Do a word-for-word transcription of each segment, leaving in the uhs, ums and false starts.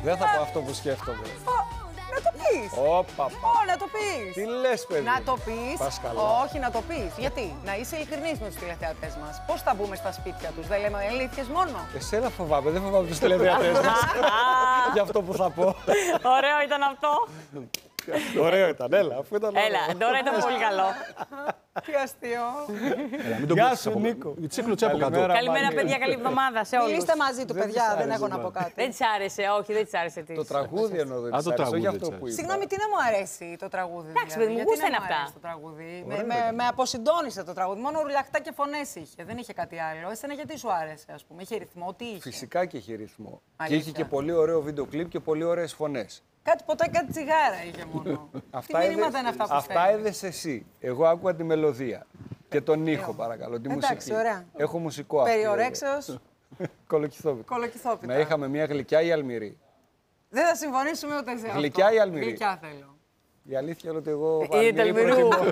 Δεν θα πω αυτό που σκέφτομαι. Να το πεις. Όπα, Ω, να το πεις. τι λες, παιδί. Να το πεις. Πας καλά. Όχι, να το πεις. Γιατί, να είσαι ειλικρινής με τους τηλεθεατές μας. Πώς θα μπούμε στα σπίτια τους, δεν λέμε αλήθειες μόνο. Εσένα φοβάμαι, δεν φοβάμαι τους τηλεθεατές μας. Για αυτό που θα πω. Ωραίο ήταν αυτό. Ωραίο ήταν, έλα. Αφού ήταν Έλα, τώρα ήταν πολύ καλό. Τι αστείο. Γεια σου, Νίκο. Τσίκλο από κάτω. Καλημέρα, παιδιά, καλή εβδομάδα σε όλους. Μιλήστε μαζί του, Δεν παιδιά, της δεν άρεσε έχω να τώρα. πω κάτι. Δεν της άρεσε, όχι, δεν της άρεσε. Το τραγούδι εννοώ δεν Α, της το άρεσε, τραγούδι όχι δεν αυτό της που είπα. Συγγνώμη, τι να μου αρέσει το τραγούδι. Εντάξει, δηλαδή, παιδί μου, γιατί γούστα να είναι μου αυτά. αρέσει Το τραγούδι. Με, με, με αποσυντώνησε το τραγούδι. Μόνο ρουλαχτά και φωνές είχε. Δεν είχε κάτι άλλο. Εσένα γιατί σου άρεσε, ας πούμε. Είχε ρυθμό, τι είχε. Φυσικά και είχε ρυθμό. Και Αλήθεια. είχε και πολύ ωραίο βίντεο κλιπ και πολύ ωραίες φωνές. Κάτι ποτέ, κάτι τσιγάρα είχε μόνο. Αυτά Τι είδες- μηνύματα είναι αυτά που Αυτά φέρνεις? είδες εσύ. Εγώ άκουγα τη μελωδία. Και τον ήχο, παρακαλώ. Τη Εντάξει, μουσική. ωραία. Έχω μουσικό αυτό. Περιορέξεως, Κολοκυθόπιτο. κολοκυθόπιτα. Να είχαμε μια γλυκιά ή αλμυρή. Δεν θα συμφωνήσουμε ούτε σε αυτό. Γλυκιά ή αλμυρή? Γλυκιά θέλω. Η αλήθεια είναι ότι εγώ. Είναι αλμυρή τελμυρού. προτιμώ.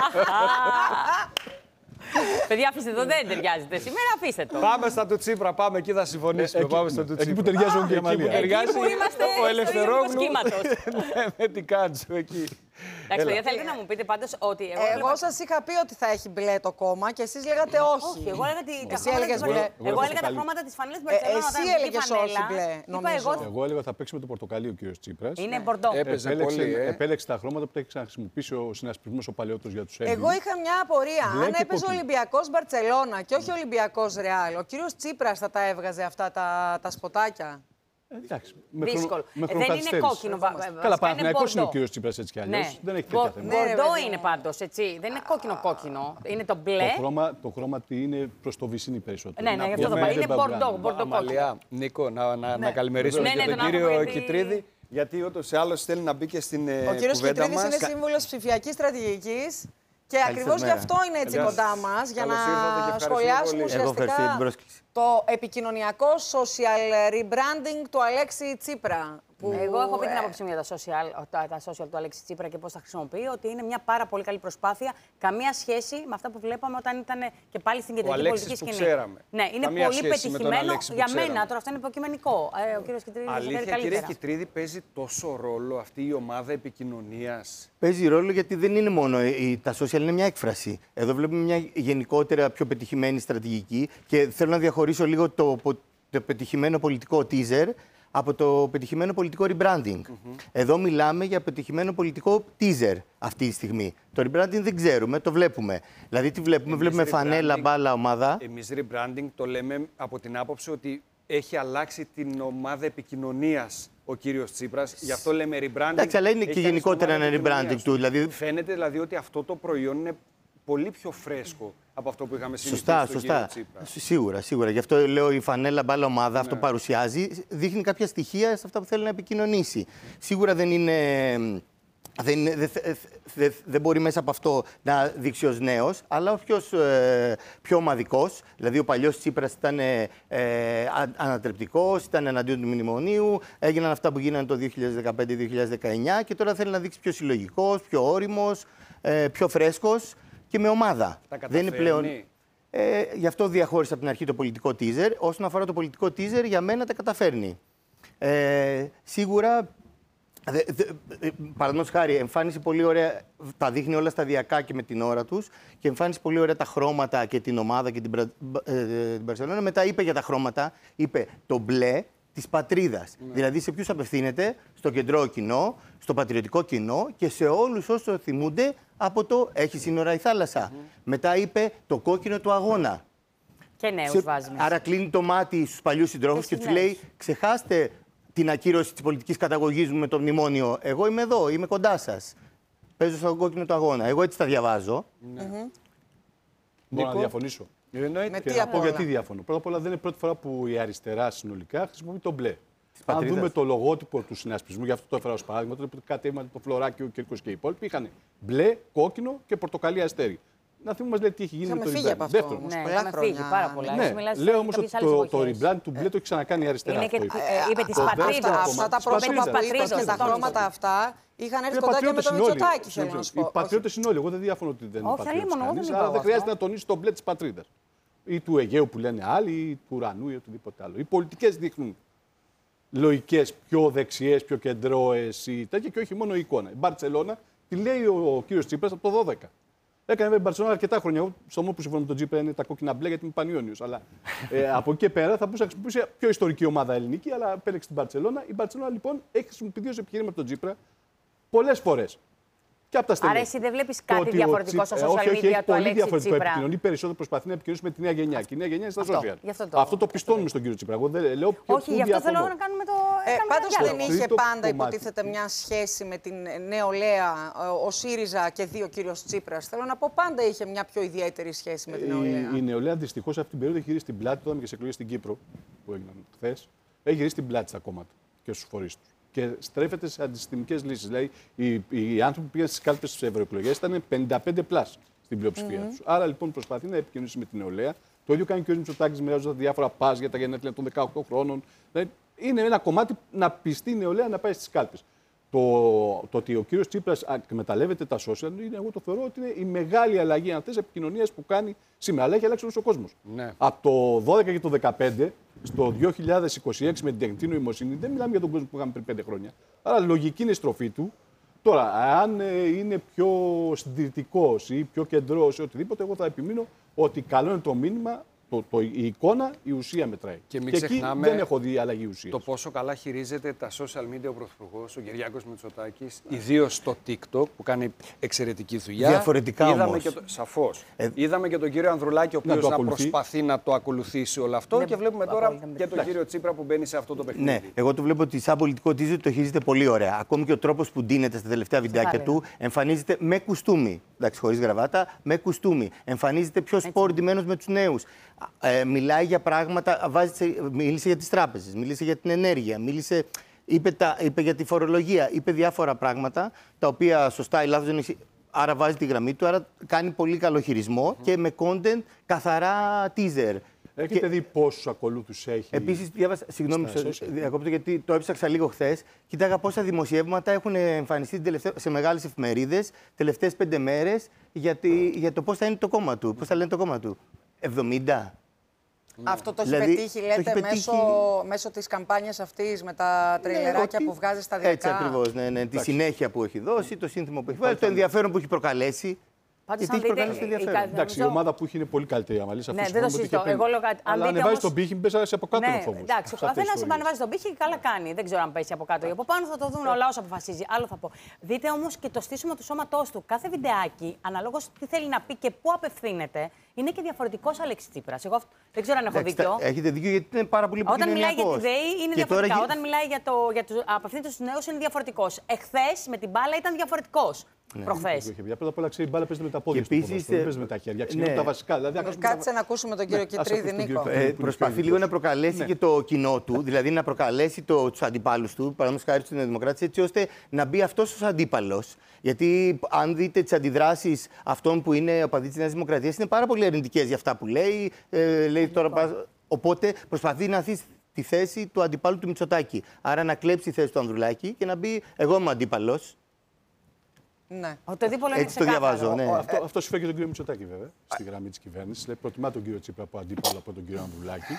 Παιδιά, αφήστε το, δεν ταιριάζετε σήμερα, αφήστε το. Πάμε στα του Τσίπρα, πάμε εκεί θα συμφωνήσουμε. Πάμε στα του Εκεί Τσίπρα. που ταιριάζουν και η Αμαλία. Εκεί Εκεί που είμαστε ο στο ίδιο Ελευθερόγλου. σχήματος. Ναι, με την Κάτζο εκεί. Εντάξει, παιδιά, θέλετε να μου πείτε πάντως ότι. Εγώ, Εγώ έβλεπα- σας είχα πει ότι θα έχει μπλε το κόμμα και εσείς λέγατε όχι. Όχι, εγώ έλεγα, τη- τα Εσύ χρώματα έλεγες της μπλε. Βαρκελόνας. Εγώ έλεγα τα χρώματα τη φανέλα του Ε, Μπαρσελόνα. εσύ όταν βγήκε η έλεγες φανέλα, όχι μπλε, είπα νομίζω. εγώ. Εγώ έλεγα θα παίξει με το πορτοκαλί ο κύριος Τσίπρας. Είναι μπορντό. Έπαιζε Επέλεξε, πολύ, ε. επέλεξε τα χρώματα που τα έχει ξαναχρησιμοποιήσει ο συνασπισμός ο παλαιότερος για τους Έλληνες. Εγώ είχα μια απορία. Μπλε Αν και έπαιζε κόκκινο. Ολυμπιακός Μπαρτσελώνα και όχι Ολυμπιακός Ρεάλ, ο κύριος Τσίπρας θα τα έβγαζε αυτά τα, τα σποτάκια. Εντάξει, με χρονο- Δύσκολο. με Ε, Δεν είναι χρονοκαθυστέρηση. κόκκινο. βα- βα- Καλά, βασικά Παναθηναϊκός είναι ο μπορντό. κύριος Τσίπρας έτσι κι αλλιώς. Ναι. Δεν έχει Μπο- τέτοια θέματα. Ναι, ρε, Μπορντό παιδί είναι μου. πάντως, έτσι. Δεν είναι κόκκινο-κόκκινο. Είναι το μπλε. Το χρώμα, το χρώμα τι είναι προς το βυσίνι περισσότερο. Ναι, ναι, γι' αυτό το πούμε, πάω. δεν Είναι μπαμπλάνο. μπορντό, μπορντό κόκκινο. Αμαλία, Νίκο, να, να, να καλημερίσουμε Ναι, και ναι, τον τον κύριο άνθρωπο, γιατί- Κιτρίδη, γιατί ούτως ή άλλως θέλει να μπει και στην ε, Ο κύριος κουβέντα Κιτρίδης μας. είναι σύμβουλος ψηφιακής στρατηγικής και ακριβώς γι' μέρα. αυτό είναι έτσι Γεια σας. κοντά μας, για Καλώς να ήρθατε και ευχαριστούμε σχολιάσουμε πολύ. Εγώ ευχαριστώ για την ουσιαστικά πρόσκληση. το επικοινωνιακό social rebranding του Αλέξη Τσίπρα. Που, Εγώ έχω πει την ε, άποψή μου για τα social, τα, τα social του Αλέξη Τσίπρα και πώς τα χρησιμοποιεί, ότι είναι μια πάρα πολύ καλή προσπάθεια. Καμία σχέση με αυτά που βλέπαμε όταν ήταν και πάλι στην κεντρική Αλέξης πολιτική που σκηνή. ξέραμε. Ναι, είναι Καμία πολύ σχέση με τον πετυχημένο Αλέξη που για ξέραμε. μένα. Τώρα αυτό είναι υποκειμενικό. Ε, ο κύριος Κιτρίδης θα φέρει Αλήθεια, κύριε καλύτερα. Κιτρίδη, παίζει τόσο ρόλο αυτή η ομάδα επικοινωνίας. Παίζει ρόλο γιατί δεν είναι μόνο η- τα social, είναι μια έκφραση. Εδώ βλέπουμε μια γενικότερα πιο πετυχημένη στρατηγική και θέλω να διαχωρίσω λίγο το, πο- το πετυχημένο πολιτικό teaser από το πετυχημένο πολιτικό rebranding. Εδώ μιλάμε για πετυχημένο πολιτικό teaser αυτή τη στιγμή. Το rebranding δεν ξέρουμε, το βλέπουμε. Δηλαδή τι βλέπουμε, Εμείς βλέπουμε φανέλα, rebranding- μπάλα, ομάδα. Εμείς rebranding το λέμε από την άποψη ότι έχει αλλάξει την ομάδα επικοινωνίας ο κύριος Τσίπρας. Γι' αυτό λέμε rebranding. Εντάξει, αλλά είναι Έχει και κάνει γενικότερα στην ομάδα ένα rebranding επικοινωνίας του, δηλαδή- Φαίνεται δηλαδή ότι αυτό το προϊόν είναι πολύ πιο φρέσκο από αυτό που είχαμε συνηθίσει Σωστά, στον κύριο σωστά. Τσίπρα. Σ- Σίγουρα, σίγουρα. Γι' αυτό λέω η φανέλα μπάλα ομάδα, αυτό παρουσιάζει, δείχνει κάποια στοιχεία σε αυτά που θέλει να επικοινωνήσει. Σίγουρα δεν είναι. Δεν, είναι- δεν, θε- δε- δεν μπορεί μέσα από αυτό να δείξει ως νέος, αλλά ως πιο, ε, πιο ομαδικός. Δηλαδή, ο παλιός Τσίπρας ήταν ε, ε, α- ανατρεπτικός, ήταν εναντίον του μνημονίου, έγιναν αυτά που γίνανε το δύο χιλιάδες δεκαπέντε δύο χιλιάδες δεκαεννιά και τώρα θέλει να δείξει πιο συλλογικός, πιο όριμος, ε, πιο φρέσκος και με ομάδα. Τα Δεν είναι πλέον. καταφέρνει. Ε, γι' αυτό διαχώρισα από την αρχή το πολιτικό teaser. Όσον αφορά το πολιτικό teaser, για μένα τα καταφέρνει. Ε, σίγουρα, δε, δε, ε, παραδείγματος χάρη, εμφάνισε πολύ ωραία, τα δείχνει όλα σταδιακά και με την ώρα τους και εμφάνισε πολύ ωραία τα χρώματα και την ομάδα και την, Μπρα- ε, την Μπαρσελόνα. Μετά είπε για τα χρώματα, είπε το μπλε της πατρίδας. Δηλαδή σε ποιους απευθύνεται, στο κεντρό κοινό, στο πατριωτικό κοινό και σε όλους όσους θυμούνται από το «Έχει σύνορα η θάλασσα». Μετά είπε το κόκκινο του αγώνα. Και νέους Σε- βάζει μέσα. Άρα κλείνει το μάτι στους παλιούς συντρόφους Και και στους τους λέει: νέους. ξεχάστε την ακύρωση της πολιτικής καταγωγής μου με το μνημόνιο. Εγώ είμαι εδώ, είμαι κοντά σας. Παίζω στον κόκκινο του αγώνα. Εγώ έτσι τα διαβάζω. Μπορώ να Νίκο. διαφωνήσω. Εννοείται. Με Και τι να απ' πω όλα. γιατί διαφωνώ. Πρώτα απ' όλα δεν είναι πρώτη φορά που η αριστερά συνολικά χρησιμοποιεί το μπλε. Αν πατρίδας. δούμε το λογότυπο του συνασπισμού, γι' αυτό το έφερα ως παράδειγμα, τότε που κατέβηκαν το Φλωράκι, ο Κύρκος και οι υπόλοιποι, είχαν μπλε, κόκκινο και πορτοκαλί αστέρι. Να θυμούμε τι έχει γίνει Είχαμε με το φύγει rebrand. από αυτό. Δεύτερον, όμως, Ναι, πολλά είχαμε χρόνια. φύγει πάρα πολλά. ναι, Εσύ μιλάς λέω για όμως ότι κάποιες άλλες το, το εποχές. rebrand του μπλε το έχει ξανακάνει η αριστερά. Είναι και, αυτό. ε, είπε της Αυτά, πατρίδας. αυτά τα Της πρόσωπα που πατρίδας. είπες και τα Πατρίδας. χρώματα αυτά είχαν έρθει Είναι κοντά και με πατριώτες το είναι όλοι. Μητσοτάκη, θέλω να σου πω. Οι πατριώτε είναι όλοι. Εγώ δεν διαφωνώ ότι δεν είναι Όχι, πατριώτες αλλήμον, εγώ δεν κανείς, είπα αλλά εγώ δεν χρειάζεται αυτό. να τονίσει το μπλε τη πατρίδα. Ή του Αιγαίου που λένε άλλοι, ή του ουρανού ή οτιδήποτε άλλο. Οι πολιτικέ δείχνουν. λογικές, πιο δεξιές, πιο κεντρώες ή τέτοια και όχι μόνο η εικόνα. Η Μπαρτσελώνα τη λέει ο κύριος Τσίπρας από το δώδεκα. Έκανε βέβαια η Μπαρτσελώνα αρκετά χρόνια. Εγώ στο μόνο που συμφωνώ με τον Τσίπρα είναι τα κόκκινα μπλε γιατί είμαι πανιόνιος. Αλλά ε, από εκεί και πέρα θα μπορούσε να χρησιμοποιήσει πιο ιστορική ομάδα ελληνική, αλλά επέλεξε την Μπαρτσελώνα. Η Μπαρτσελώνα λοιπόν έχει χρησιμοποιηθεί ως επιχείρημα τον Τσίπρα πολλές φορές. Άρα εσύ δεν βλέπεις κάτι διαφορετικό στα social media του Αλέξη Τσίπρα? Πολύ διαφορετικό. Επικοινωνεί περισσότερο, προσπαθεί να επικοινωνήσει με τη νέα γενιά. Και η νέα γενιά είναι στα social. Αυτό το, αυτό το πιστώνουμε στον κύριο Τσίπρα. Εγώ δεν λέω πιο. Όχι, γι' αυτό θέλω να κάνουμε το. Ε, Πάντως δεν είχε πάντα κομμάτι. υποτίθεται μια σχέση με την νεολαία, ο ΣΥΡΙΖΑ και δύο ο κύριος Τσίπρας. Θέλω να πω, πάντα είχε μια πιο ιδιαίτερη σχέση με την νεολαία. Η, η νεολαία δυστυχώς αυτή την περίοδο έχει γυρίσει την πλάτη. Το είδαμε και σε εκλογές στην Κύπρο που έγιναν χθες. Έχει γυρίσει την πλάτη στα κόμματα και στους φορείς τους. Και στρέφεται σε αντισυστημικές λύσεις. Δηλαδή, οι, οι άνθρωποι που πήγαν στις κάλπες στις ευρωεκλογές ήταν πενήντα πέντε πλάς στην πλειοψηφία mm-hmm. τους. Άρα λοιπόν προσπαθεί να επικοινωνήσει με την νεολαία. Το ίδιο κάνει και ο Μητσοτάκης, μοιράζοντας διάφορα πας για τα γενέθλια των δεκαοκτώ χρόνων. Δηλαδή, είναι ένα κομμάτι να πιστεί η νεολαία να πάει στις κάλπες. Το, το ότι ο κύριος Τσίπρας εκμεταλλεύεται τα social, είναι, εγώ το θεωρώ ότι είναι η μεγάλη αλλαγή αυτές επικοινωνίας που κάνει σήμερα. Αλλά έχει αλλάξει όλος ο κόσμος. Ναι. Από το δώδεκα και το δεκαπέντε, στο δύο χιλιάδες είκοσι έξι με την τεχνητή νοημοσύνη, δεν μιλάμε για τον κόσμο που είχαμε πριν πέντε χρόνια. Άρα λογική είναι η στροφή του. Τώρα, αν είναι πιο συντηρητικός ή πιο κεντρός ή οτιδήποτε, εγώ θα επιμείνω ότι καλό είναι το μήνυμα. Το, το, η εικόνα, η ουσία μετράει. Και, μην και ξεχνάμε εκεί δεν έχω δει αλλαγή ουσίας. Το πόσο καλά χειρίζεται τα social media ο Πρωθυπουργός, ο Κυριάκος Μητσοτάκης, ιδίως στο TikTok που κάνει εξαιρετική δουλειά. Διαφορετικά Είδαμε όμως. Και το, σαφώς. Ε, Είδαμε και τον κύριο Ανδρουλάκη, ο οποίος να, να προσπαθεί να το ακολουθήσει όλο αυτό. Ναι, και βλέπουμε τώρα και τον Εντάξει. κύριο Τσίπρα που μπαίνει σε αυτό το παιχνίδι. Ναι, εγώ το βλέπω ότι σαν πολιτικό τίζο το χειρίζεται πολύ ωραία. Ακόμη και ο τρόπος που ντύνεται στα τελευταία βιντεάκια του εμφανίζεται με κουστούμι. Εντάξει, χωρίς γραβάτα, με κουστούμι. Εμφανίζεται πιο σπορντημένος με τους νέους. Ε, μιλάει για πράγματα, βάζει, μίλησε για τις τράπεζες, μίλησε για την ενέργεια, μίλησε, είπε, τα, είπε για τη φορολογία, είπε διάφορα πράγματα τα οποία σωστά ή λάθος δεν έχει. Άρα βάζει τη γραμμή του, άρα κάνει πολύ καλό χειρισμό mm. και με content καθαρά teaser. Έχετε και... δει πόσους ακολούθους έχει. Επίσης, διάβασα, συγγνώμη, διακόπτω γιατί το έψαξα λίγο χθες. Κοίταγα πόσα δημοσιεύματα έχουν εμφανιστεί σε μεγάλες εφημερίδες τελευταίες πέντε μέρες για, τη, για το πώς θα είναι το κόμμα του. Πώς θα λένε το κόμμα του. εβδομήντα. Αυτό το έχει δηλαδή, πετύχει, λέτε, έχει πετύχει... Μέσω, μέσω της καμπάνιας αυτής με τα τρελεράκια ναι, που βγάζει σταδιακά. Έτσι ακριβώς, ναι, ναι. Τη συνέχεια που έχει δώσει, το σύνθημα που έχει βάλει, το ενδιαφέρον που έχει προκαλέσει. Πάντως, γιατί έχει προκαλέσει το ενδιαφέρον. Εντάξει, η ομάδα που έχει είναι πολύ καλύτερη. Αμαλής, ναι, δεν το συζητώ. Εγώ λέω κάτι. Αλλά ανεβάζει όμως... τον πύχη, μπες από κάτω ναι, το φόβο. Εντάξει, ο καθένας ανεβάζει τον πύχη και καλά κάνει. Δεν ξέρω αν πέσει από κάτω ή από πάνω, θα το δουν ο λαός αποφασίζει. Άλλο θα πω. Δείτε όμως και το στήσιμο του σώματός του. Κάθε βιντεάκι, αναλόγως τι θέλει να πει και πού απευθύνεται, είναι και διαφορετικός Αλέξη Τσίπρας. Εγώ δεν ξέρω αν έχω δίκιο. Έχετε δίκιο γιατί είναι πάρα πολύ Όταν μιλάει για επικοινωνιακός. τη ΔΕΗ είναι Και διαφορετικά. τώρα... Όταν μιλάει για το, για το απευθύνεται στους νέους είναι διαφορετικός. Εχθές με την μπάλα ήταν διαφορετικός. Ναι. Προχθές. Πρώτα απ' όλα ξέρει, η μπάλα παίζεται με τα πόδια. Και επίσης, δεν παίζει με τα χέρια. Ξέρει ναι. τα βασικά. Δηλαδή, Ναι, κάτσε να ακούσουμε τον κύριο Κιτρίδη, Νίκο. Ε, προσπαθεί λίγο να προκαλέσει ναι. και το κοινό του, δηλαδή να προκαλέσει του αντιπάλους του, παραδείγματος χάρη στην Δημοκρατία, έτσι ώστε να μπει αυτός ως αντίπαλος. Γιατί αν δείτε τις αντιδράσεις αυτών που είναι οπαδοί της Νέας Δημοκρατίας, είναι πάρα πολύ αρνητικές για αυτά που λέει. Ε, λέει τώρα, οπότε προσπαθεί να θέσει τη θέση του αντιπάλου του Μητσοτάκη. Άρα να κλέψει τη θέση του Ανδρουλάκη και να μπει εγώ είμαι αντίπαλος. Ναι. Το δίπολο είναι έτσι το διαβάζω. Ναι. Αυτό, αυτό συμφέρει και τον κύριο Μητσοτάκη, βέβαια, στη γραμμή της κυβέρνησης. Λέει, προτιμά τον κύριο Τσίπρα από αντίπαλο από τον κύριο Ανδρουλάκη.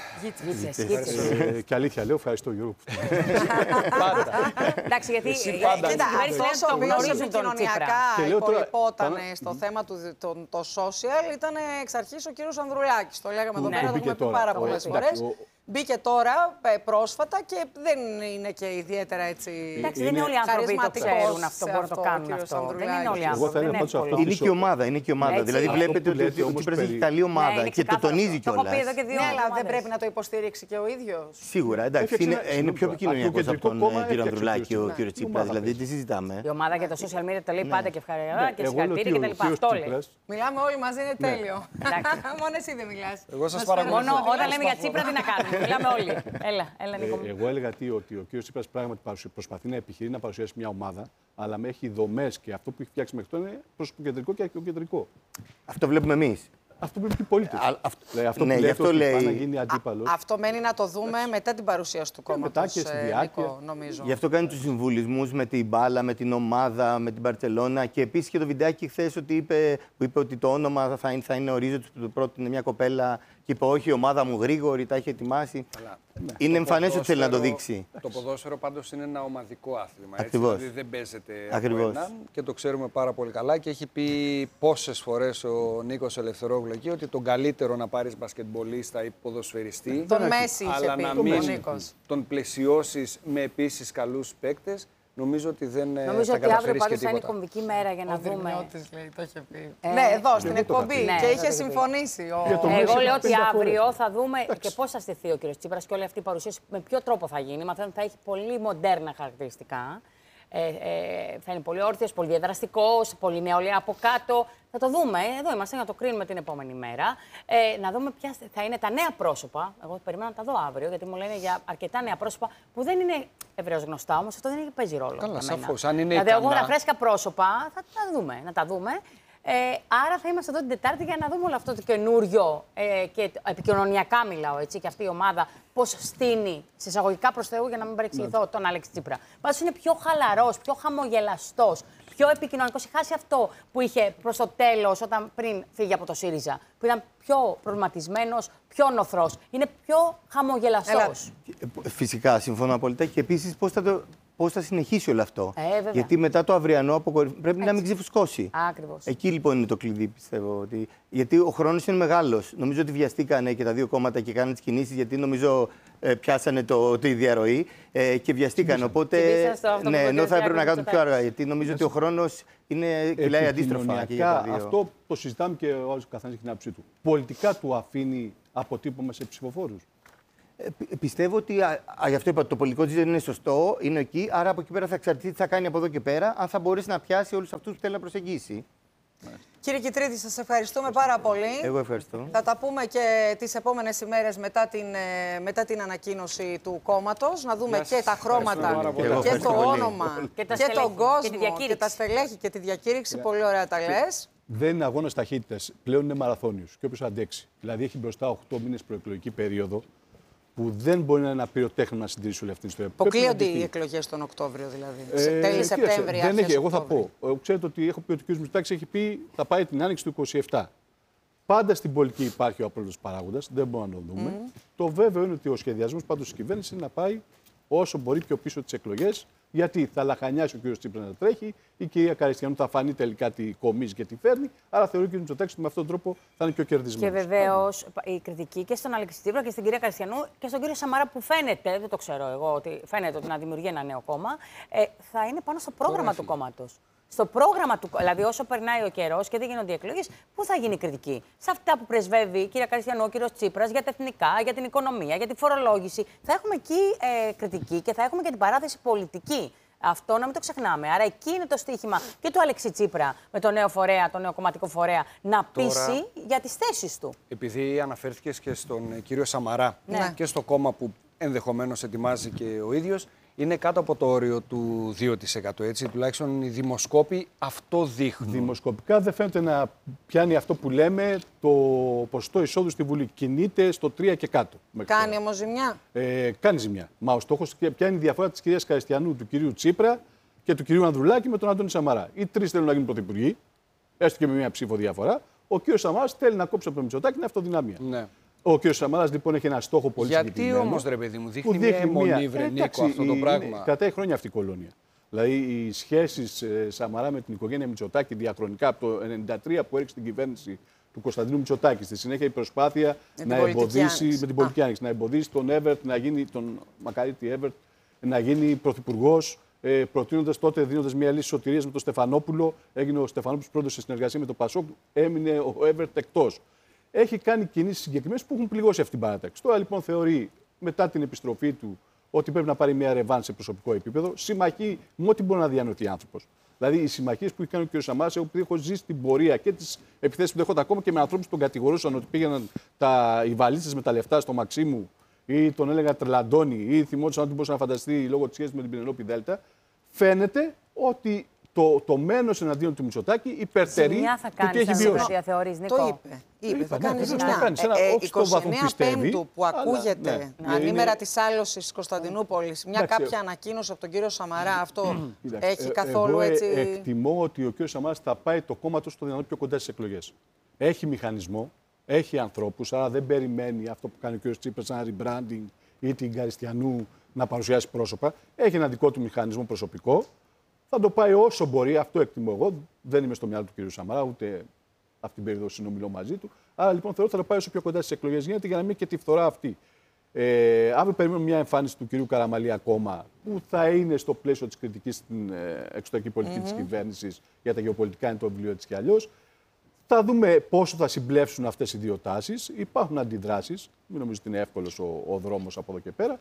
ε, και αλήθεια λέω, ευχαριστώ Γιώργο. Πάντα. Εντάξει, γιατί κοίτα, αυτός ο οποίος επικοινωνιακά υπολοιπόταν στο θέμα του το social ήταν εξ αρχής ο κύριος Ανδρουλάκης. Το λέγαμε εδώ πέρα, το έχουμε πει πάρα πολλές φορές. Μπήκε τώρα πρόσφατα και δεν είναι και ιδιαίτερα έτσι. Εντάξει, δεν είναι όλοι οι άνθρωποι που ξέρουν αυτό, μπορούν να το κάνουν αυτό. Δεν είναι όλοι οι άνθρωποι. Είναι και ομάδα. Είναι και ομάδα. Δηλαδή βλέπετε ότι ο Τσίπρας έχει καλή ομάδα και το τονίζει κιόλας. Το έχω πει εδώ και δύο ναι, αλλά δεν πρέπει να το υποστήριξει και ο ίδιος. Σίγουρα, εντάξει. Είναι πιο επικοινωνιακός από τον κύριο Ανδρουλάκη ο κύριο Τσίπρας. Δηλαδή τι συζητάμε. Η ομάδα και το social media το λέει πάντα και ευχαριστώ και συγχαρητήρια κτλ. Αυτό λέει. Μιλάμε όλοι μαζί, είναι τέλειο. Μόνο εσύ δεν μιλάς. Εγώ σας παρακολουθώ. Μόνο όταν λέμε για Τσίπρα τι να κάνουμε. Μιλάμε όλοι. Έλα, έλα, Νίκο. Ε, εγώ έλεγα τι, ότι ο κ. Τσίπρας πράγματι προσπαθεί να επιχειρεί να παρουσιάσει μια ομάδα, αλλά με έχει δομές και αυτό που έχει φτιάξει μέχρι τώρα είναι προσωποκεντρικό και αρχαιοκεντρικό. Αυτό βλέπουμε εμείς. Αυτό πρέπει και οι πολίτες. Αυτό, αυτό ναι, που λέει, αυτό λέει. Πάει να γίνει αντίπαλος. Α, αυτό μένει να το δούμε Άξι. μετά την παρουσίαση του κόμματος. Μετά και στη διάρκεια. Νομίζω. Γι' αυτό κάνει τους συμβουλισμούς με την μπάλα, με την ομάδα, με την Μπαρτσελώνα και επίσης και το βιντεάκι χθες ότι είπε, που είπε ότι το όνομα θα είναι, θα είναι ορίζοντας που το πρότεινε μια κοπέλα και είπε: όχι, η ομάδα μου γρήγορη, τα έχει ετοιμάσει. Αλλά, είναι εμφανές ότι θέλει να το δείξει. Το ποδόσφαιρο πάντως είναι ένα ομαδικό άθλημα. Ακριβώς. Έτσι, δηλαδή δεν παίζεται Ακριβώς. από έναν και το ξέρουμε πάρα πολύ καλά. Και έχει πει πόσες φορές ο Νίκος Ελευθερόγλου εκεί ότι τον καλύτερο να πάρεις μπασκετμπολίστα ή ποδοσφαιριστή. Τον Μέση είχε αλλά πει να ο μην Νίκος. τον πλαισιώσεις με επίσης καλούς παίκτες. Νομίζω ότι δεν Νομίζω θα ότι αύριο καταφέρεις και πάντως θα είναι τίποτα. κομβική μέρα για να Ο δούμε. Δρυμιώτης λέει, το είχε πει. Ε, ναι, εδώ στην το εκπομπή. Ναι, και το είχε είχε συμφωνήσει. Ο... Για το Εγώ Μέση λέω ότι πενήντα αύριο φορές. θα δούμε και πώς θα στηθεί ο κ. Τσίπρας και όλη αυτή η παρουσίαση, με ποιο τρόπο θα γίνει. Μαθαίνω ότι θα έχει πολύ μοντέρνα χαρακτηριστικά. Ε, ε, θα είναι πολύ όρθιος, πολύ διαδραστικός, πολύ νεολαία από κάτω. Θα το δούμε. Εδώ είμαστε να το κρίνουμε την επόμενη μέρα. Ε, να δούμε ποια θα είναι τα νέα πρόσωπα. Εγώ περιμένω να τα δω αύριο, γιατί μου λένε για αρκετά νέα πρόσωπα που δεν είναι ευρέως γνωστά, όμως αυτό δεν έχει παίζει ρόλο. Καλά, για μένα. σαφώς. Αν είναι δηλαδή, εγώ ικανά... τα φρέσκα πρόσωπα θα τα δούμε. Να τα δούμε. Ε, άρα θα είμαστε εδώ την Τετάρτη για να δούμε όλο αυτό το καινούριο ε, και επικοινωνιακά μιλάω, έτσι, και αυτή η ομάδα πώς στείνει, σε εισαγωγικά προς Θεού για να μην παρεξηγηθώ, ναι. τον Άλεξη Τσίπρα. Πάντως είναι πιο χαλαρός, πιο χαμογελαστός, πιο επικοινωνικός. Έχει χάσει αυτό που είχε προς το τέλος, όταν πριν φύγει από το ΣΥΡΙΖΑ, που ήταν πιο προβληματισμένος, πιο νοθρός. Είναι πιο χαμογελαστός. Έλα. Φυσικά, συμφωνώ απολύτα. Και επίσης πώς θα το... Πώς θα συνεχίσει όλο αυτό. Ε, γιατί μετά το αυριανό αποκορυφ... πρέπει Έτσι. να μην ξεφουσκώσει. Ακριβώς. Εκεί λοιπόν είναι το κλειδί, πιστεύω. Ότι... Γιατί ο χρόνος είναι μεγάλος. Νομίζω ότι βιαστήκανε και τα δύο κόμματα και κάνανε τις κινήσεις, γιατί νομίζω ε, πιάσανε το, τη διαρροή ε, και βιαστήκανε. Οπότε. Ναι, ενώ θα έπρεπε να κάνουν πιο αργά. Γιατί νομίζω ότι ο χρόνος είναι κυλάει αντίστροφα. Και για τα δύο. Αυτό το συζητάμε και ο καθένας έχει την άποψή του. Πολιτικά του αφήνει αποτύπωμα σε ψηφοφόρους. Ε, πιστεύω ότι, α, α, γι' αυτό είπα, το πολιτικό της είναι σωστό, είναι εκεί, άρα από εκεί πέρα θα εξαρτηθεί τι θα κάνει από εδώ και πέρα, αν θα μπορέσει να πιάσει όλους αυτούς που θέλει να προσεγγίσει. Κύριε Κιτρίδη, σας ευχαριστούμε πάρα πολύ. Εγώ ευχαριστώ. Θα τα πούμε και τις επόμενες ημέρες μετά την, μετά την ανακοίνωση του κόμματος, να δούμε Yes. και τα χρώματα και, και, και το πολύ. όνομα και, και, και τον κόσμο και, και τα στελέχη και τη διακήρυξη. Yeah. Πολύ ωραία τα λες. Δεν είναι αγώνας ταχύτητας, πλέον είναι μαραθώνιος και όποιος αντέξει. Δηλαδή έχει μπροστά οκτώ μήνες προεκλογική περίοδο, που δεν μπορεί να είναι ένα πυρουτέχνημα να συντηρήσει όλη αυτή την ιστορία. Αποκλείονται οι εκλογές τον Οκτώβριο, δηλαδή. Ε, σε τέλη Σεπτέμβρη, δεν έχει, εγώ θα Οκτώβριο. πω. Ξέρετε ότι έχω πει ότι ο κ. Μητσοτάκης έχει πει θα πάει την άνοιξη του είκοσι επτά. Πάντα στην πολιτική υπάρχει ο απόλυτος παράγοντας, δεν μπορούμε να το δούμε. Mm. Το βέβαιο είναι ότι ο σχεδιασμός πάντως της κυβέρνησης είναι να πάει όσο μπορεί πιο πίσω τις εκλογές. Γιατί θα λαχανιάσει ο κ. Τσίπρας να τρέχει, η κυρία Καριστιανού θα φανεί τελικά τι κομίζει και τι φέρνει. Άρα θεωρεί ο κ. Μητσοτάκης ότι με αυτόν τον τρόπο θα είναι και ο κερδισμένος. Και βεβαίως η κριτική και στον Αλέξη Τσίπρα και στην κυρία Καριστιανού και στον κύριο Σαμαρά, που φαίνεται, δεν το ξέρω εγώ, ότι φαίνεται ότι να δημιουργεί ένα νέο κόμμα, ε, θα είναι πάνω στο πρόγραμμα του κόμματος. Στο πρόγραμμα του, δηλαδή όσο περνάει ο καιρός και δεν γίνονται οι εκλογές, πού θα γίνει η κριτική? Σε αυτά που πρεσβεύει η κυρία Καριστιανού, ο κύριος Τσίπρας για τα εθνικά, για την οικονομία, για τη φορολόγηση. Θα έχουμε εκεί ε, κριτική και θα έχουμε και την παράθεση πολιτική. Αυτό να μην το ξεχνάμε. Άρα εκεί είναι το στοίχημα και του Αλέξη Τσίπρα με το νέο φορέα, το νέο κομματικό φορέα, να πείσει Τώρα, για τις θέσεις του. Επειδή αναφέρθηκες και στον κύριο Σαμαρά ναι. και στο κόμμα που ενδεχομένως ετοιμάζει και ο ίδιος, είναι κάτω από το όριο του δύο τοις εκατό, έτσι, τουλάχιστον οι δημοσκόποι αυτό δείχνουν. Δημοσκοπικά δεν φαίνεται να πιάνει αυτό που λέμε το ποσοστό εισόδου στη Βουλή. Κινείται στο τρία και κάτω. Κάνει όμως ζημιά. Ε, κάνει ζημιά. Μα ο στόχος πιάνει η διαφορά της κυρίας Καριστιανού, του κυρίου Τσίπρα και του κυρίου Ανδρουλάκη με τον Αντώνη Σαμαρά. Οι τρεις θέλουν να γίνουν πρωθυπουργοί, έστω και με μια ψήφο διαφορά. Ο κύριος Σαμαράς θέλει να κόψει από τον Μητσοτάκη, είναι αυτοδυναμία. Ναι. Ο κ. Σαμαράς λοιπόν έχει ένα στόχο πολύ συγκεκριμένο. Γιατί όμως, ρε παιδί μου, δείχνει, δείχνει μια αιμονή, βρε Νίκο, αυτό το πράγμα. Κρατάει χρόνια αυτή η κολόνια. Δηλαδή οι σχέσεις ε, Σαμαρά με την οικογένεια Μητσοτάκη διαχρονικά από το χίλια εννιακόσια ενενήντα τρία που έριξε την κυβέρνηση του Κωνσταντίνου Μητσοτάκη. Στη συνέχεια η προσπάθεια με να εμποδίσει με την πολιτική άνοιξη, να εμποδίσει τον Εύερτ, να γίνει τον Μακαρίτη Εύερτ, να γίνει πρωθυπουργός. Ε, προτείνοντας τότε, δίνοντας μια λύση σωτηρίας με τον Στεφανόπουλο, έγινε ο Στεφανόπουλος πρώτος σε συνεργασία με τον Πασόκ, έμεινε ο Εύερτ εκτός. Έχει κάνει κινήσεις συγκεκριμένες που έχουν πληγώσει αυτή την παράταξη. Τώρα λοιπόν θεωρεί μετά την επιστροφή του ότι πρέπει να πάρει μια ρεβάν σε προσωπικό επίπεδο. Συμμαχεί με ό,τι μπορεί να διανοηθεί άνθρωπος. Δηλαδή οι συμμαχίες που έχει κάνει ο κ. Σαμάρας, εγώ έχω ζήσει την πορεία και τις επιθέσεις που δέχονται ακόμα και με ανθρώπους που τον κατηγορούσαν ότι πήγαιναν τα, οι βαλίτσες με τα λεφτά στο Μαξίμου ή τον έλεγα τρελαντώνει ή θυμόντουσαν ότι μπορούσε να φανταστεί λόγω της σχέσης με την Πινελόπη Δέλτα. Φαίνεται ότι το, το μένος εναντίον του Μητσοτάκη υπερτερεί θα κάνει το τι έχει βιώσει. Νίκο. Το είπε. είπε είπα, θα κάνει ναι, ζημιά. θα κάνει, ε, ε, είκοσι εννέα Πέμπτου που ακούγεται αλλά, ναι, ανήμερα είναι... της άλωσης της Κωνσταντινούπολης, μια Εντάξει, κάποια ανακοίνωση από τον κύριο Σαμαρά, αυτό Κοίταξε, έχει ε, καθόλου εγώ, έτσι... Ε, εκτιμώ ότι ο κ. Σαμαράς θα πάει το κόμμα του στο δυνατόν πιο κοντά στις εκλογές. Έχει μηχανισμό, Έχει ανθρώπους, άρα δεν περιμένει αυτό που κάνει ο κ. Τσίπρας, ένα rebranding ή την Καριστιανού να παρουσιάσει πρόσωπα. Έχει ένα δικό του μηχανισμό προσωπικό. Θα το πάει όσο μπορεί, αυτό εκτιμώ εγώ. Δεν είμαι στο μυαλό του κ. Σαμαρά, ούτε αυτή την περίοδο συνομιλώ μαζί του. Άρα λοιπόν θεωρώ ότι θα το πάει όσο πιο κοντά στις εκλογές γίνεται για να μην και τη φθορά αυτή. Ε, αύριο περιμένουμε μια εμφάνιση του κ. Καραμανλή ακόμα, που θα είναι στο πλαίσιο της κριτικής στην ε, εξωτερική πολιτική mm-hmm. της κυβέρνησης, για τα γεωπολιτικά είναι το βιβλίο της κι αλλιώς. Θα δούμε πόσο θα συμπλέψουν αυτές οι δύο τάσεις. Υπάρχουν αντιδράσεις. Μην νομίζω ότι είναι εύκολος ο, ο δρόμος από εδώ και πέρα.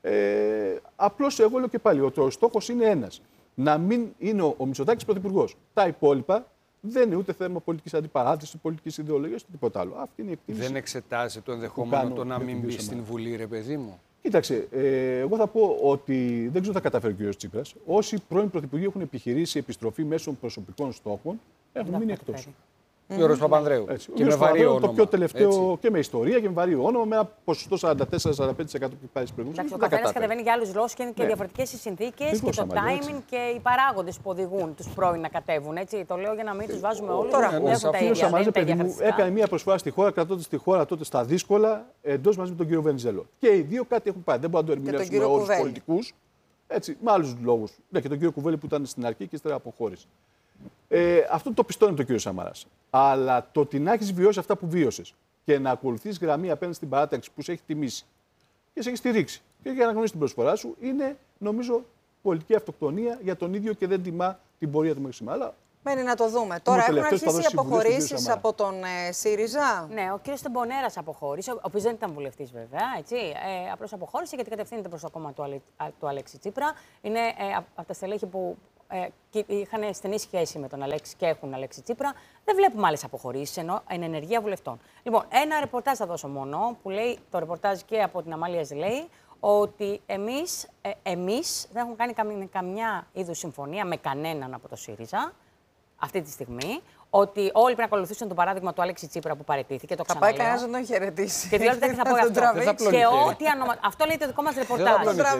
Ε, απλώς εγώ λέω και πάλι ότι ο στόχος είναι ένας. Να μην είναι ο, ο Μητσοτάκης πρωθυπουργός. Τα υπόλοιπα δεν είναι ούτε θέμα πολιτικής αντιπαράθεσης, πολιτικής ιδεολογίας, ούτε τίποτα άλλο. Αυτή είναι η εκτίμηση. Δεν εξετάζει το ενδεχόμενο το να μην μπει στην Βουλή, ρε παιδί μου. Κοίταξε, ε, εγώ θα πω ότι δεν ξέρω τι θα καταφέρει ο κ. Τσίπρας. Όσοι πρώην πρωθυπουργοί έχουν επιχειρήσει επιστροφή μέσω προσωπικών στόχων, έχουν μείνει εκτός. Ο Γιώργος Παπανδρέου. Έτσι. Και με βαρύ όνομα. Το πιο τελευταίο έτσι. Και με ιστορία και με βαρύ όνομα, με ένα ποσοστό σαράντα τέσσερα με σαράντα πέντε τοις εκατό που πάει στις προηγούμενες. Ο καθένας κατεβαίνει για άλλους λόγους και είναι και ναι. διαφορετικές οι συνθήκες και το timing έτσι. Και οι παράγοντες που οδηγούν τους πρώην να κατέβουν. Έτσι. Το λέω για να μην τους βάζουμε όλους. Τώρα, ο κ. Σαμαράς, παιδί μου, έκανε μια προσφορά στη χώρα, κρατώντας τη χώρα τότε στα δύσκολα, εντός μαζί με τον κ. Βενιζέλο. Και οι δύο κάτι έχουν πάει. Δεν μπορούμε να το ερμηνεύσουμε όλους τους πολιτικούς. Με άλλους λόγους. Ναι, και τον κ. Κουβέλη που ήταν στην αρχή και ύστερα αποχώρησε. Ε, αυτό το πιστώνει το κ. Σαμαράς. Αλλά το ότι να έχει βιώσει αυτά που βίωσες και να ακολουθείς γραμμή απέναντι στην παράταξη που σε έχει τιμήσει και σε έχει στηρίξει και για να γνωρίσει την προσφορά σου, είναι νομίζω πολιτική αυτοκτονία για τον ίδιο και δεν τιμά την πορεία του μέχρι σήμερα. Μένει να το δούμε. Τώρα έχουν αρχίσει οι αποχωρήσεις από τον ε, ΣΥΡΙΖΑ. Ναι, ο κ. Στεμπονέρας αποχώρησε, ο οποίος δεν ήταν βουλευτής βέβαια. Έτσι. Ε, απλώς αποχώρησε γιατί κατευθύνεται προς το κόμμα του, Αλε, του Αλέξη Τσίπρα. Είναι ε, από τα στελέχη που ε, είχαν στενή σχέση με τον Αλέξη και έχουν Αλέξη Τσίπρα. Δεν βλέπουμε άλλες αποχωρήσεις, ενώ εν ενεργεία βουλευτών. Λοιπόν, ένα ρεπορτάζ θα δώσω μόνο, που λέει, το ρεπορτάζ και από την Αμάλια λέει, ότι εμείς, ε, εμείς δεν έχουμε κάνει καμιά, καμιά είδους συμφωνία με κανέναν από το ΣΥΡΙΖΑ αυτή τη στιγμή. Ότι όλοι πρέπει να ακολουθήσουν το παράδειγμα του Αλέξη Τσίπρα που παραιτήθηκε. Το ξαναλέω. Θα πάει κανένας να τον χαιρετήσει. Και διόλου δεν θα πω αυτό. Και ό,τι ανομα... Αυτό λέει το δικό μας ρεπορτάζ.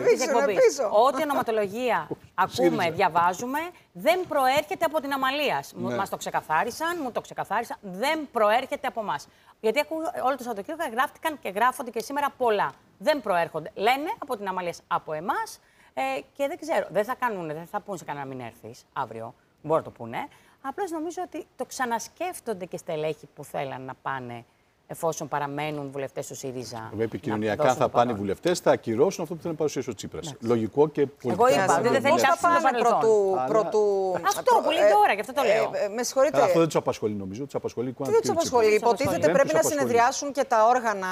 Ό,τι ονοματολογία ακούμε, διαβάζουμε, δεν προέρχεται από την Αμαλίας. Ναι. Μας το ξεκαθάρισαν, μου το ξεκαθάρισαν, δεν προέρχεται από εμάς. Γιατί όλο το Σαββατοκύριακο γράφτηκαν και γράφονται και σήμερα πολλά. Δεν προέρχονται. Λένε από την Αμαλίας από εμάς ε, και δεν ξέρω. Δεν θα κάνουν, δεν θα πούν σε κανένα μην έρθεις αύριο. Μπορεί να το πούνε. Απλώς νομίζω ότι το ξανασκέφτονται και στελέχοι που θέλαν να πάνε εφόσον παραμένουν βουλευτές του ΣΥΡΙΖΑ. Βέβαια, επικοινωνιακά θα πάνε οι βουλευτές, θα ακυρώσουν αυτό που θέλει να παρουσιάσει ο Τσίπρας. Ναι. Λογικό και πολιτικό. Εγώ είπα, δεν θέλει να πάνε πρωτού. πρωτού... Αυτό που λέει τώρα, και αυτό το λέω. Ε, ε, με συγχωρείτε. Αυτό δεν τους απασχολεί, νομίζω. Τους απασχολεί Τι δεν τους απασχολεί. Υποτίθεται πρέπει να συνεδριάσουν και τα όργανα.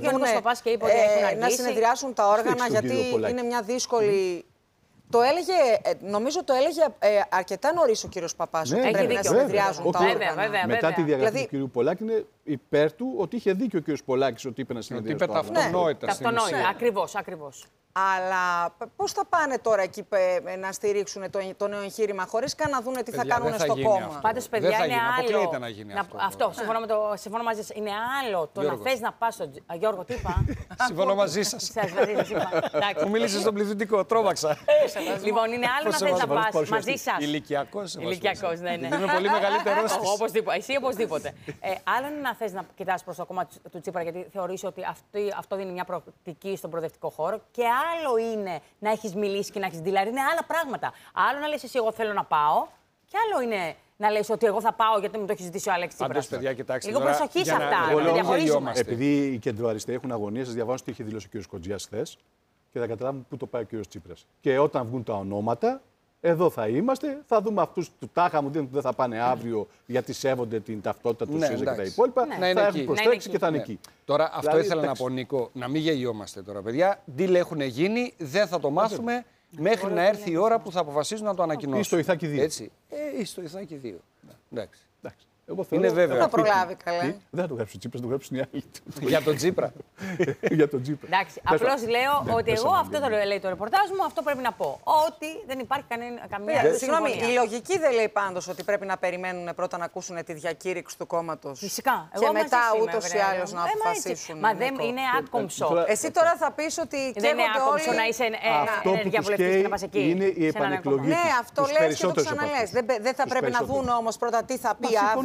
Να συνεδριάσουν τα όργανα γιατί είναι μια δύσκολη. Το έλεγε, νομίζω το έλεγε ε, αρκετά νωρίς ο κύριος Παπάς, ναι, ότι πρέπει βέβαια, να συνεδριάζουν τα όργανα. Βέβαια, βέβαια, μετά τη διαγραφή δηλαδή... του κύριου Πολάκη είναι υπέρ του ότι είχε δίκιο ο κύριος Πολάκης ότι είπε να συνεδριάζουν τα όργανα. Ότι είπε τα αυτονόητα. Ναι. Ακριβώς, ακριβώς. Αλλά πώς θα πάνε τώρα εκεί να στηρίξουν το, το νέο εγχείρημα χωρίς καν να δούνε τι παιδιά, θα κάνουν στο κόμμα. Πάντως, παιδιά, δεν θα είναι γίνει. άλλο. Αποκλείεται να γίνει αυτό. Να, αυτό, συμφωνώ, με το, συμφωνώ μαζί σας. Είναι άλλο το Γιώργος. Να θες να πας στο... Γιώργο, τι είπα. Συμφωνώ μαζί σας. Μου μίλησες στον πληθυντικό, τρόμαξα. Λοιπόν, είναι άλλο να θες να πας μαζί σας. Ηλικιακός. Ηλικιακός, ναι, ναι. Είμαι πολύ μεγαλύτερος. Εσύ οπωσδήποτε. Άλλο είναι να θες να κοιτάς προς το κόμμα του Τσίπρα γιατί θεωρείς ότι αυτό δίνει μια προοπτική στον προοδευτικό χώρο και άλλο είναι να έχεις μιλήσει και να έχεις δειλάρει. Είναι άλλα πράγματα. Άλλο να λες εσύ, εγώ θέλω να πάω, και άλλο είναι να λες ότι εγώ θα πάω γιατί μου το έχει ζητήσει ο Αλέξης Τσίπρας. Παιδιά, κοιτάξτε. Λίγο προσοχή σε αυτά. Επειδή οι κεντροαριστεροί έχουν αγωνίες, σας διαβάζω τι είχε δηλώσει ο κ. Κοντζιάς χθες και θα καταλάβουμε πού το πάει ο κ. Τσίπρας. Και όταν βγουν τα ονόματα, εδώ θα είμαστε. Θα δούμε αυτούς του τάχα μου που δεν θα πάνε αύριο γιατί σέβονται την ταυτότητα του ΣΥΡΙΖΑ και τα υπόλοιπα. Ναι. Θα ναι, έχουν προστρέξει και θα είναι εκεί. Τώρα, αυτό δηλαδή, ήθελα εντάξει. να πω, Νίκο, να μην γελιόμαστε τώρα, παιδιά. Deal έχουν γίνει, δεν θα το μάθουμε μέχρι να έρθει η ώρα που θα αποφασίζουν να το ανακοινώσουν. Ή στο Ιθάκη δύο. Έτσι. Ε, ή στο Ιθάκη δύο. Εντάξει. Εντάξει. Εγώ είναι βέβαιο. Δεν θα προλάβει καλά. Δεν θα το γράψει ο Τσίπρας, θα το γράψουν οι άλλοι. Για τον Τσίπρα. Για τον Τσίπρα. Εντάξει. Απλώς λέω ότι εγώ αυτό το λέει το ρεπορτάζ μου, αυτό πρέπει να πω. Ότι δεν υπάρχει καμία. Συγγνώμη, η λογική δεν λέει πάντως ότι πρέπει να περιμένουν πρώτα να ακούσουν τη διακήρυξη του κόμματος. Φυσικά. Και μετά ούτως ή άλλως να αποφασίσουν. Μα δεν είναι άκομψο. Εσύ τώρα θα πεις ότι δεν είναι άκομψο να είσαι ενεργεία βουλευτής και να πας εκεί. Είναι η επανεκλογή. Ναι, αυτό λες και το ξαναλες. Δεν θα πρέπει να δουν όμως πρώτα τι θα πει αύριο.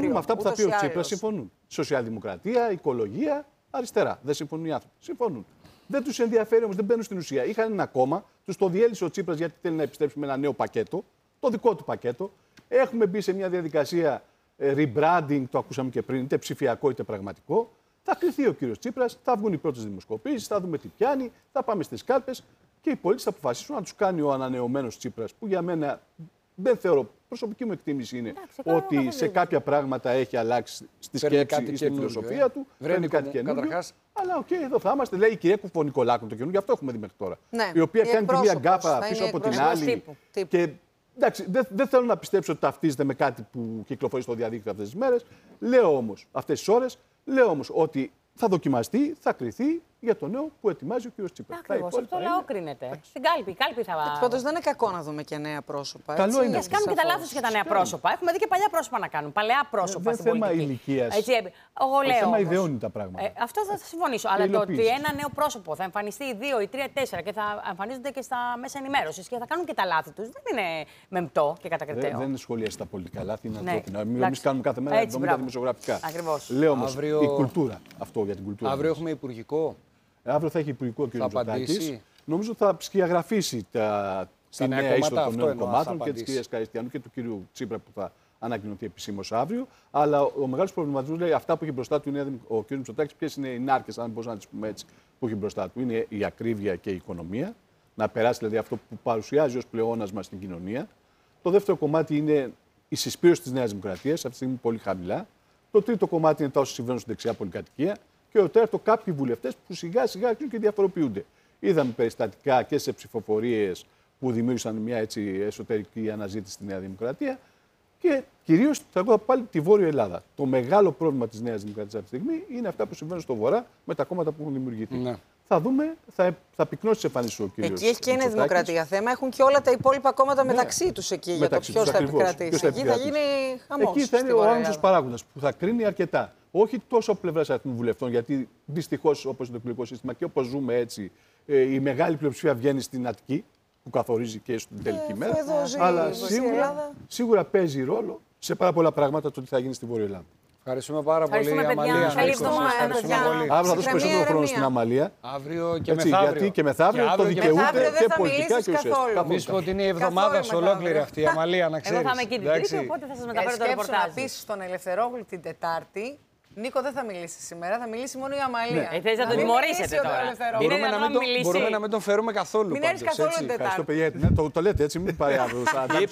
συμφωνούν με αυτά που θα πει ο Τσίπρας, συμφωνούν. Σοσιαλδημοκρατία, οικολογία, αριστερά. Δεν συμφωνούν οι άνθρωποι. Συμφωνούν. Δεν τους ενδιαφέρει όμως, δεν μπαίνουν στην ουσία. Είχαν ένα κόμμα, τους το διέλυσε ο Τσίπρας γιατί θέλει να επιστρέψει με ένα νέο πακέτο, το δικό του πακέτο. Έχουμε μπει σε μια διαδικασία rebranding, το ακούσαμε και πριν, είτε ψηφιακό είτε πραγματικό. Θα κριθεί ο κύριος Τσίπρας, θα βγουν οι πρώτες δημοσκοπήσεις, θα δούμε τι πιάνει, θα πάμε στις κάλπες και οι πολίτες θα αποφασίσουν να τους κάνει ο ανανεωμένος Τσίπρας, που για μένα δεν θεωρώ, προσωπική μου εκτίμηση είναι εντάξει, ότι σε κάποια πράγματα έχει αλλάξει στη σκέψη ή στη φιλοσοφία ε. του. Βρένει κάτι καινούργιο. Αλλά οκ, okay, εδώ θα είμαστε. Λέει η κυρία Κουφονικολάκου το καινούργιο, αυτό έχουμε δει μέχρι τώρα. Ναι, η οποία η κάνει τη μία γκάφα πίσω από την άλλη. Τύπου, τύπου. Και εντάξει, δεν, δεν θέλω να πιστέψω ότι ταυτίζεται με κάτι που κυκλοφορεί στο διαδίκτυο αυτές τις μέρες. Λέω όμως, αυτές τις ώρες, λέω όμως ότι θα δοκιμαστεί, θα κριθεί για το νέο που ετοιμάζει ο κ. Τσίπρας. Ακριβώς, αυτό λαό κρίνεται. Στην κάλπη, η κάλπη θα βάλει. Πάντως δεν είναι κακό να δούμε και νέα πρόσωπα. Καλό είναι. Ας κάνουν και τα λάθος για τα νέα πρόσωπα. Έχουμε δει και παλιά πρόσωπα να κάνουν. Παλαιά πρόσωπα στην πολιτική. Δεν είναι θέμα ηλικίας. Εγώ λέω. θέμα ιδεών είναι τα πράγματα. Ε, αυτό θα συμφωνήσω. Αλλά το ότι ένα νέο πρόσωπο θα εμφανιστεί οι δύο, οι τρία, τέσσερα και θα εμφανίζονται και στα μέσα ενημέρωσης και θα κάνουν και τα λάθη τους. Δεν είναι μεμπτό και κατακριτέο. Δεν είναι σχολεία στα πολιτικά λάθη, είναι ανθρώπινα. Εμείς κάνουμε κάθε μέρα εβδομήντα δημοσιογραφικά. Λέω όμως η κουλτούρα. Αυτό για την κουλτούρα. Αύριο έχουμε υπουργικό. Αύριο θα έχει υπουργικό ο κ. Μητσοτάκης. Νομίζω θα σκιαγραφίσει τα νέα είσοδο των νέων κομμάτων και τη κυρία Καριστιανού και του κ. Τσίπρα που θα ανακοινωθεί επισήμως αύριο. Αλλά ο μεγάλος προβληματισμός λέει αυτά που έχει μπροστά του είναι ο κ. Μητσοτάκης. Ποιες είναι οι νάρκες, αν μπορούσαμε να τις πούμε έτσι, που έχει μπροστά του. Είναι η ακρίβεια και η οικονομία. Να περάσει δηλαδή αυτό που παρουσιάζει ως πλεόνασμα στην κοινωνία. Το δεύτερο κομμάτι είναι η συσπήρωση της Νέας Δημοκρατίας, αυτή τη στιγμή πολύ χαμηλά. Το τρίτο κομμάτι είναι τα όσα συμβαίνουν στην δεξιά πολυκατοικία. Και ο τέταρτο, κάποιοι βουλευτές που σιγά σιγά αρχίζουν και διαφοροποιούνται. Είδαμε περιστατικά και σε ψηφοφορίες που δημιούργησαν μια έτσι εσωτερική αναζήτηση στη Νέα Δημοκρατία. Και κυρίως θα πω πάλι τη Βόρεια Ελλάδα. Το μεγάλο πρόβλημα της Νέας Δημοκρατίας αυτή τη στιγμή είναι αυτά που συμβαίνουν στο Βορρά με τα κόμματα που έχουν δημιουργηθεί. Ναι. Θα δούμε, θα, θα πυκνώσει τις εμφανίσεις ο κύριος. Εκεί έχει και η Νέα Δημοκρατία θέμα. Έχουν και όλα τα υπόλοιπα κόμματα ναι. μεταξύ τους εκεί μεταξύ για το ποιος θα επικρατήσει. Εκεί θα γίνει χαμός. Εκεί θα είναι ο άμεσος παράγοντας που θα κρίνει αρκετά. Όχι τόσο από πλευράς αριθμού βουλευτών, γιατί δυστυχώς όπως είναι το εκλογικό σύστημα και όπως ζούμε έτσι, η μεγάλη πλειοψηφία βγαίνει στην Αττική, που καθορίζει και στην τελική ε, μέρα. Αλλά σίγουρα, σίγουρα παίζει ρόλο σε πάρα πολλά πράγματα το τι θα γίνει στη Βόρεια Ελλάδα. Ευχαριστούμε πάρα πολύ, Αμαλία. Ευχαριστούμε πολύ. Αύριο θα δώσουμε περισσότερο χρόνο στην Αμαλία. Αύριο και μεθαύριο. Γιατί και μεθαύριο το δικαιούται και πολιτικά και ουσιαστικά. Μη σου πω ότι είναι η εβδομάδα ολόκληρη αυτή η Αμαλία, να ξέρεις. Εγώ θα είμαι εκεί την Τρίτη, οπότε θα σας μεταφέρω το ρεπορτάζ. Να πεις στον Ελευθερόγλου την Τετάρτη. Νίκο δεν θα μιλήσει σήμερα, θα μιλήσει μόνο η Αμαλία. Ναι. Θες να τον τιμωρήσετε τώρα. Μπορούμε να, μην το, μπορούμε να μην τον φέρουμε καθόλου. Μην έρθει καθόλου την Τετάρτη. Παιδιά, ναι, το, το λέτε έτσι, μην πάει αύριο.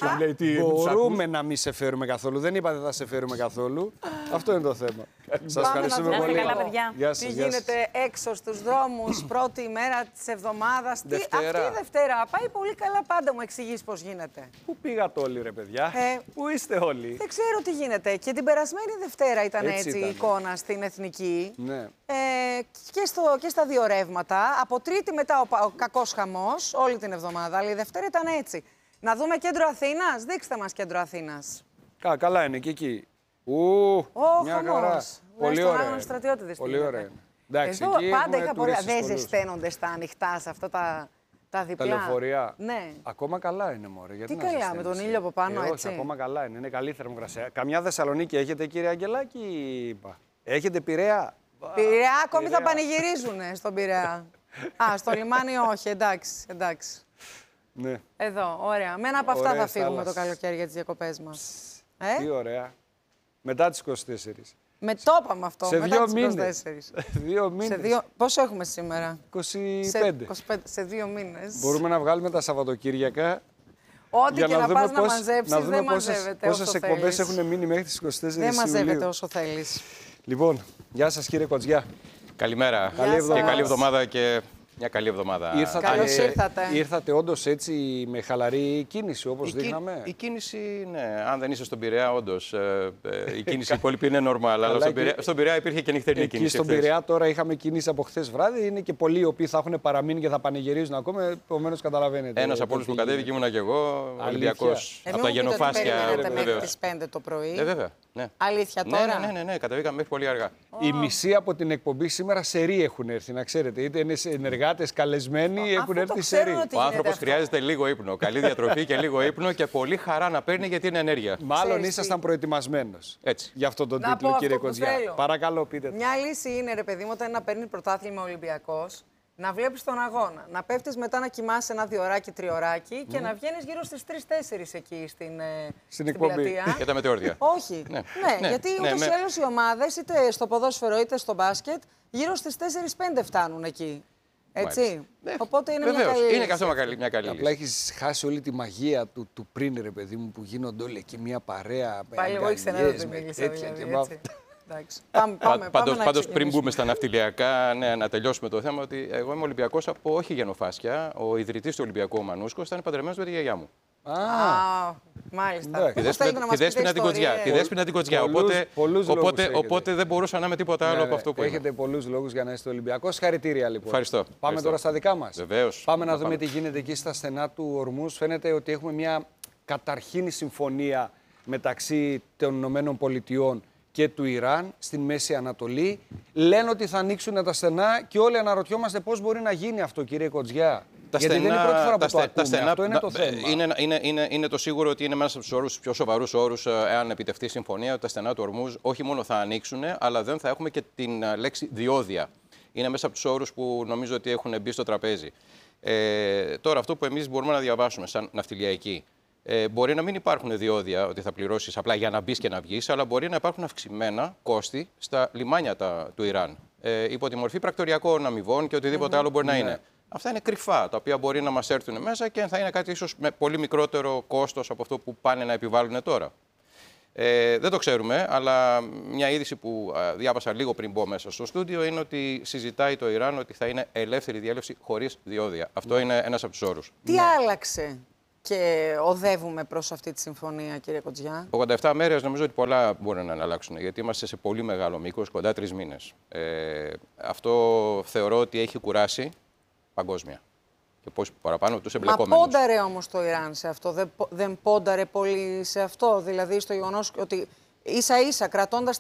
Μπορούμε να μην σε φέρουμε καθόλου. Δεν είπατε θα σε φέρουμε καθόλου. Αυτό είναι το θέμα. Σας ευχαριστούμε πολύ. Τι γίνεται έξω στους δρόμους, πρώτη ημέρα της εβδομάδας. Αυτή η Δευτέρα πάει πολύ καλά, πάντα μου εξηγείς πώς γίνεται. Πού πήγατε όλοι, ρε παιδιά, πού είστε όλοι. Δεν ξέρω τι γίνεται. Και την περασμένη Δευτέρα ήταν έτσι η εικόνα στην Εθνική. Ναι. Ε, και, στο, και στα δύο ρεύματα. Από Τρίτη μετά ο, ο κακός χαμός, όλη την εβδομάδα. Αλλά η Δευτέρα ήταν έτσι. Να δούμε κέντρο Αθήνας. Δείξτε μας κέντρο Αθήνας. Κα, καλά είναι και εκεί. Ου, oh, μια χαρά. Πολύ ωραία. Πολύ ωραία. Εντάξει, εδώ πάντα είχα πορεία. Δεν ζεσταίνονται στα ανοιχτά σε αυτά τα, τα διπλά. Τα λεωφορεία. Ναι. Ακόμα καλά είναι, μωρέ. Γιατί τι καλά, με τον ήλιο από πάνω, ε, έτσι. Όχι, ακόμα καλά είναι. Είναι καλή θερμοκρασία. Καμιά Θεσσαλονίκη έχετε, κύριε Αγγελάκη, είπα. Έχετε Πειραιά. Πειραιά, ακόμη θα πανηγυρίζουν στον Πειραιά. Α, στο λιμάνι όχι, εντάξει, εντάξει. Ναι. Εδώ, ωραία. Με ένα από αυτά θα φύγουμε το καλοκαίρι για τις διακοπές μας. Ε? Τι ωραία. Μετά τις είκοσι τέσσερις. Με το είπαμε αυτό, σε μετά δύο τις είκοσι τέσσερις. δύο μήνες. Σε δύο... Πόσο έχουμε σήμερα? είκοσι πέντε. Σε, είκοσι πέντε, σε δύο μήνες. Μπορούμε να βγάλουμε τα Σαββατοκύριακα. Ό,τι και να, να πας πώς, να μαζέψεις, να δούμε δεν πόσες, μαζεύεται πόσες όσο εκπομπές θέλεις. έχουν μείνει μέχρι τις είκοσι τέσσερις Δεν μαζεύεται Ιουλίου. όσο θέλεις. Λοιπόν, γεια σας κύριε Κοτζιά. Καλημέρα. Καλή εβδομάδα. Και καλή εβδομάδα και μια καλή εβδομάδα. Ήρθατε, Καλώς ήρθατε. Ήρθατε όντως έτσι με χαλαρή κίνηση όπως η δείχναμε. Η κίνηση, ναι. Αν δεν είσαι στον Πειραιά, όντως ε, ε, η κίνηση υπόλοιπη είναι normal. Αλλά στον Πειραιά, στον Πειραιά υπήρχε και νυχτερινή εκεί κίνηση. Στον Πειραιά τώρα είχαμε κίνηση από χθες βράδυ. Είναι και πολλοί οι οποίοι θα έχουν παραμείνει και θα πανηγυρίζουν ακόμα. Επομένως καταλαβαίνετε. Ένας από όλους που κατέβηκε ήμουνα και εγώ, Ολυμπιακός. Από τα γενοφάσκια. Περιμένετε μέχρι τις πέντε το πρωί. Ε, βέβαια. Ναι. Αλήθεια ναι, τώρα. Ναι, ναι, ναι, ναι, κατεβήκαμε μέχρι πολύ αργά. Oh. Οι μισοί από την εκπομπή σήμερα σε ρί έχουν έρθει, να ξέρετε. Είτε είναι ενεργάτες καλεσμένοι, oh. έχουν έρθει σε ρί. Ο άνθρωπος χρειάζεται λίγο ύπνο. Καλή διατροφή και λίγο ύπνο και πολύ χαρά να παίρνει γιατί είναι ενέργεια. Μάλλον ήσασταν προετοιμασμένος για αυτόν τον να τίτλο, πω κύριε Κοτζιά. Παρακαλώ, πείτε. Μια λύση είναι, ρε παιδί μου, όταν να παίρνει πρωτάθλημα Ολυμπιακός, να βλέπεις τον αγώνα, να πέφτεις μετά να κοιμάσαι ένα διωράκι, τριωράκι και mm. να βγαίνεις γύρω στις τρεις τέσσερις εκεί στην, στην, στην εκπομπή. Πλατεία. Για τα μετεώρια. Όχι. Ναι, ναι, ναι γιατί ναι, ούτως ή άλλως οι ομάδες, είτε στο ποδόσφαιρο είτε στο μπάσκετ, γύρω στις τέσσερις πέντε φτάνουν εκεί. Έτσι. Ναι. Οπότε είναι Βεβαίως. μια καλή Είναι καθόλου μια καλή λύση. Απλά έχεις χάσει όλη τη μαγεία του, του πριν, ρε παιδί μου, που γίνονται όλοι εκεί μια παρέα. Πάλι εγώ ήξερα να το μίλησα, δηλαδή. Πάμε, πάμε, πάντως, πάμε πάντως πριν μπούμε στα ναυτιλιακά, ναι, να τελειώσουμε το θέμα, ότι εγώ είμαι Ολυμπιακός από όχι γενοφάσκια. Ο ιδρυτής του Ολυμπιακού, ο Μανούσκος, ήταν παντρεμένος με τη γιαγιά μου. Α, μάλιστα. Τη Δέσποινα την Κοτζιά. Τη Δέσποινα την Κοτζιά. Οπότε, οπότε, οπότε δεν μπορούσα να είμαι τίποτα άλλο ναι, από αυτό που έχετε πολλούς λόγους για να είστε Ολυμπιακός. Συγχαρητήρια λοιπόν. Ευχαριστώ. Πάμε Ευχαριστώ. τώρα στα δικά μας. Βεβαίως. Πάμε να, να πάμε. δούμε τι γίνεται εκεί στα στενά του Ορμούς. Φαίνεται ότι έχουμε μια καταρχήν συμφωνία μεταξύ των Ηνωμένων Πολιτειών και του Ιράν στην Μέση Ανατολή. Λένε ότι θα ανοίξουν τα στενά και όλοι αναρωτιόμαστε πώς μπορεί να γίνει αυτό, κύριε Κοτζιά. Τα Γιατί στενά, δεν είναι η πρώτη φορά που τα το ακούμε. στενά, Αυτό είναι το θέμα. Είναι, είναι, είναι, είναι το σίγουρο ότι είναι μέσα από τους όρους, πιο σοβαρούς όρους, εάν επιτευχθεί η συμφωνία, ότι τα στενά του Ορμούζ όχι μόνο θα ανοίξουν, αλλά δεν θα έχουμε και την λέξη διόδια. Είναι μέσα από τους όρους που νομίζω ότι έχουν μπει στο τραπέζι. Ε, τώρα, αυτό που εμείς μπορούμε να διαβάσουμε σαν ναυτιλιακοί, ε, μπορεί να μην υπάρχουν διόδια ότι θα πληρώσεις απλά για να μπεις και να βγεις, αλλά μπορεί να υπάρχουν αυξημένα κόστη στα λιμάνια τα, του Ιράν. Ε, υπό τη μορφή πρακτοριακών αμοιβών και οτιδήποτε mm-hmm. άλλο μπορεί να yeah. είναι. Αυτά είναι κρυφά, τα οποία μπορεί να μας έρθουν μέσα και θα είναι κάτι ίσως με πολύ μικρότερο κόστος από αυτό που πάνε να επιβάλλουν τώρα. Ε, δεν το ξέρουμε, αλλά μια είδηση που α, διάβασα λίγο πριν μπω μέσα στο στούντιο είναι ότι συζητάει το Ιράν ότι θα είναι ελεύθερη διέλευση χωρίς διόδια. Αυτό είναι ένας από τους όρους. Τι ναι. άλλαξε και οδεύουμε προς αυτή τη συμφωνία, κύριε Κοτζιά? ογδόντα επτά μέρες νομίζω ότι πολλά μπορεί να αλλάξουν, γιατί είμαστε σε πολύ μεγάλο μήκος, κοντά τρεις μήνες. Ε, αυτό θεωρώ ότι έχει κουράσει παγκόσμια. Και πώς παραπάνω τους εμπλεκόμενους. Μα πόνταρε όμως το Ιράν σε αυτό, δεν, δεν πόνταρε πολύ σε αυτό, δηλαδή στο γεγονός ότι ίσα-ίσα κρατώντας